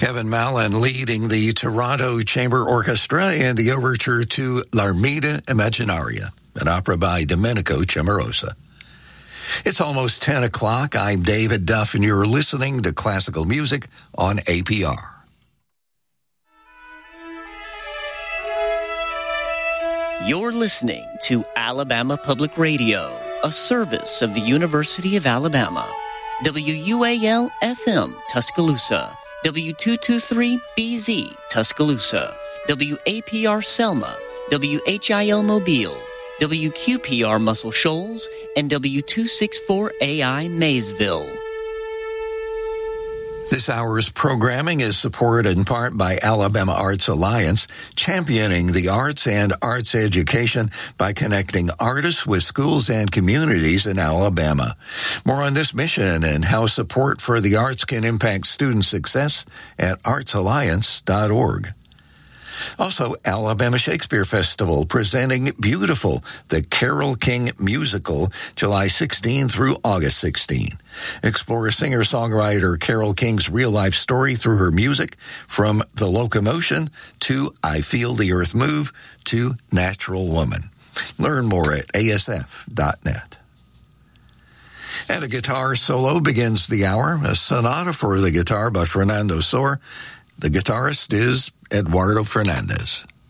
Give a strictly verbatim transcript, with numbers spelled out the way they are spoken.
Kevin Mallon leading the Toronto Chamber Orchestra in the overture to L'Armida Imaginaria, an opera by Domenico Cimarosa. It's almost ten o'clock. I'm David Duff, and you're listening to classical music on A P R. You're listening to Alabama Public Radio, a service of the University of Alabama. W U A L F M, Tuscaloosa. W two twenty-three B Z, Tuscaloosa. W A P R Selma. W H I L Mobile. W Q P R Muscle Shoals. And W two sixty-four A I Maysville. This hour's programming is supported in part by Alabama Arts Alliance, championing the arts and arts education by connecting artists with schools and communities in Alabama. More on this mission and how support for the arts can impact student success at arts alliance dot org. Also, Alabama Shakespeare Festival presenting Beautiful, the Carole King musical, July sixteenth through August sixteenth. Explore singer-songwriter Carole King's real-life story through her music, from The Locomotion to I Feel the Earth Move to Natural Woman. Learn more at A S F dot net. And a guitar solo begins the hour, a sonata for the guitar by Fernando Sor. The guitarist is Eduardo Fernandez.